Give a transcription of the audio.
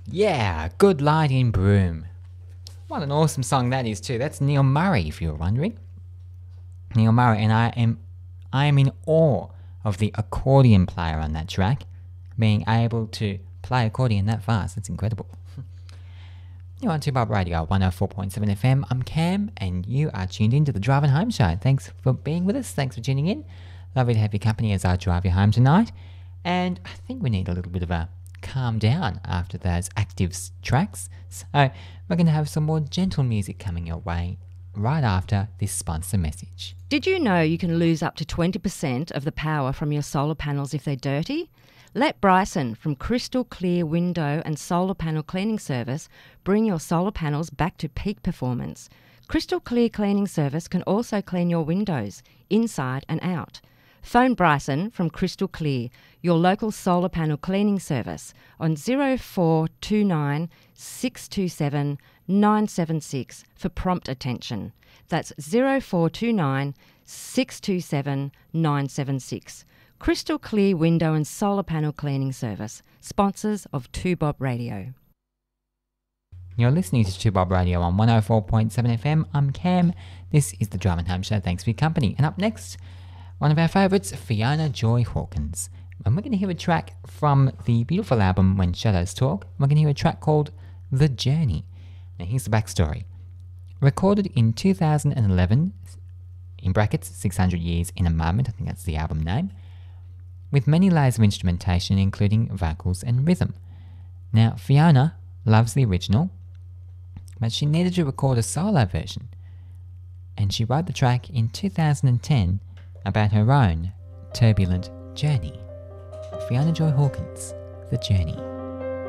Yeah, Good Light in Broome. What an awesome song that is too. That's Neil Murray, if you were wondering. Neil Murray, and I am in awe of the accordion player on that track, being able to play accordion that fast. That's incredible. You're on 2Bob Radio 104.7 FM. I'm Cam, and you are tuned in to the Driving Home Show. Thanks for being with us. Thanks for tuning in. Lovely to have your company as I drive you home tonight. And I think we need a little bit of a calm down after those active tracks. So we're going to have some more gentle music coming your way right after this sponsor message. Did you know you can lose up to 20% of the power from your solar panels if they're dirty? Let Bryson from Crystal Clear Window and Solar Panel Cleaning Service bring your solar panels back to peak performance. Crystal Clear Cleaning Service can also clean your windows, inside and out. Phone Bryson from Crystal Clear, your local solar panel cleaning service, on 0429 627 976 for prompt attention. That's 0429 627 976. Crystal Clear Window and Solar Panel Cleaning Service, sponsors of 2Bob Radio. You're listening to 2Bob Radio on 104.7 FM. I'm Cam. This is the Driving Home Show. Thanks for your company. And up next, one of our favourites, Fiona Joy Hawkins. And we're going to hear a track from the beautiful album When Shadows Talk. We're going to hear a track called The Journey. Now here's the backstory. Recorded in 2011, in brackets, 600 Years in a Moment, I think that's the album name, with many layers of instrumentation including vocals and rhythm. Now, Fiona loves the original, but she needed to record a solo version, and she wrote the track in 2010 about her own turbulent journey. Fiona Joy Hawkins, The Journey.